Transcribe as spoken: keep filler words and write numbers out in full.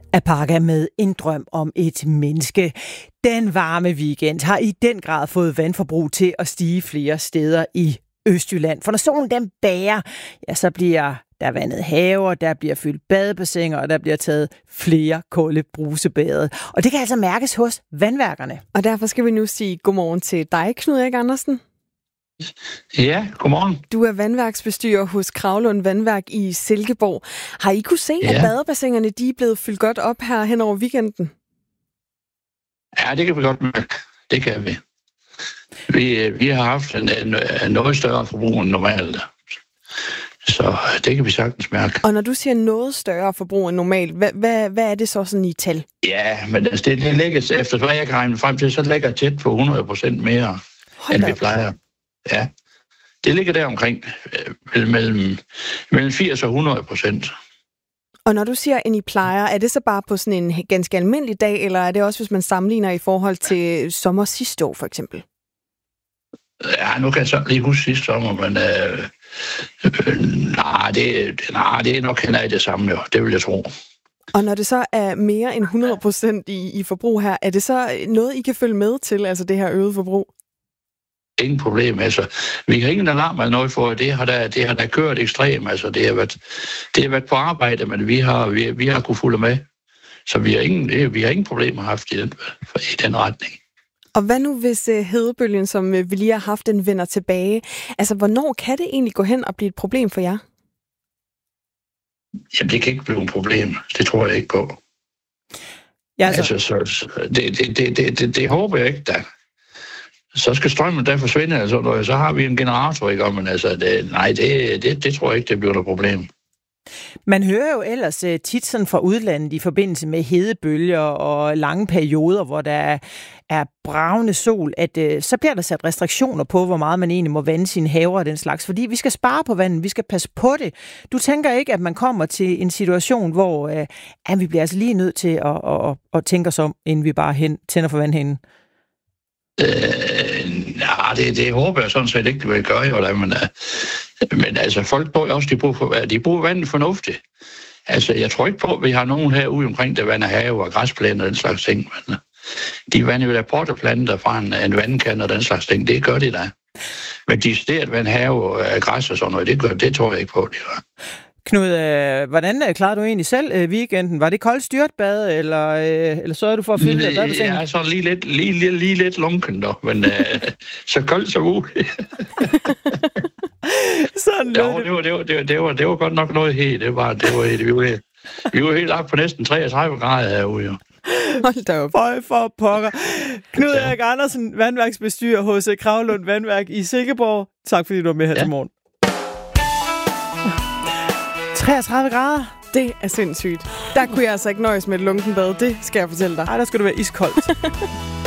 Apaka med En drøm om et menneske. Den varme weekend har i den grad fået vandforbrug til at stige flere steder i Østjylland. For når solen den bager, ja, så bliver der vandet haver, der bliver fyldt badebassiner, og der bliver taget flere kolde brusebade. Og det kan altså mærkes hos vandværkerne. Og derfor skal vi nu sige godmorgen til dig, Knud Erik Andersen. Ja, godmorgen. Du er vandværksbestyrer hos Kravlund Vandværk i Silkeborg. Har I kunne se, ja. at badebassinerne de er blevet fyldt godt op her hen over weekenden? Ja, det kan vi godt mærke. Det kan vi. Vi, vi har haft en, en, en noget større forbrug end normalt. Så det kan vi sagtens mærke. Og når du siger noget større forbrug end normalt, hvad, hvad, hvad er det så sådan i tal? Ja, men det, det ligger, efter hvad jeg kan regne frem til, så ligger tæt på hundrede procent mere, Hold end vi plejer. Ja, det ligger der omkring øh, mellem, mellem firs og hundrede procent. Og når du siger, end I plejer, er det så bare på sådan en ganske almindelig dag, eller er det også, hvis man sammenligner i forhold til sommer sidste år, for eksempel? Ja, nu kan jeg så lige huske sidste sommer, men øh, øh, nej, det, nej, det er nok hen af det samme, jo. Det vil jeg tro. Og når det så er mere end hundrede procent i, i forbrug her, er det så noget, I kan følge med til, altså det her øget forbrug? Ingen problem, altså. Vi har ingen alarm eller noget for, det har der, det har der kørt ekstremt, altså. Det har været, det har været på arbejde, men vi har, vi, vi har kunnet fulde med. Så vi har ingen, vi har ingen problemer haft i den, i den retning. Og hvad nu, hvis hedebølgen, som vi lige har haft, den vender tilbage? Altså, hvornår kan det egentlig gå hen og blive et problem for jer? Jamen, det kan ikke blive et problem. Det tror jeg ikke på. Ja, altså, altså så, så, det, det, det, det, det, det håber jeg ikke, da. Så skal strømmen der forsvinde, altså, så har vi en generator, ikke? Men altså, det, nej, det, det, det tror jeg ikke, det bliver et problem. Man hører jo ellers tit sådan fra udlandet i forbindelse med hedebølger og lange perioder, hvor der er bravende sol, at øh, så bliver der sat restriktioner på, hvor meget man egentlig må vande sine haver og den slags, fordi vi skal spare på vandet, vi skal passe på det. Du tænker ikke, at man kommer til en situation, hvor øh, at vi bliver altså lige nødt til at, at, at, at tænke os om, inden vi bare hen, tænder for vandhænden? Øh, nej, det, det håber jeg sådan set ikke, det vil gøre, jo, men, uh, men altså, folk bruger også, de bruger, de bruger vandet fornuftigt. Altså, jeg tror ikke på, at vi har nogen herude omkring, der vander have og græsplæner og den slags ting, men uh, de vander jo der potteplanter fra en, en vandkande og den slags ting, det gør de da. Men de stedet vand have og græs og sådan noget, det, gør, det tror jeg ikke på, det gør. Knud, øh, hvordan klarede du egentlig selv øh, weekenden? Var det koldt styrtbad, eller, øh, eller sørgede du for at fylde det? Ja, så lige lidt, lige, lige, lige lidt lunken, dog, men øh, så koldt som muligt. Sådan ja, det, var, det, var, det, var, det, var, det var godt nok noget helt. Det var, det var, det, vi, var helt, vi var helt op på næsten treogtredive grader herude, jo. Hold da op. Føj for pokker. Knud Erik Andersen, vandværksbestyrer hos Kravlund Vandværk i Silkeborg. Tak fordi du var med her ja. til morgen. treogtredive grader. Det er sindssygt. Der kunne jeg altså ikke nøjes med et lunkenbad. Det skal jeg fortælle dig. Ej, der skal du være iskoldt.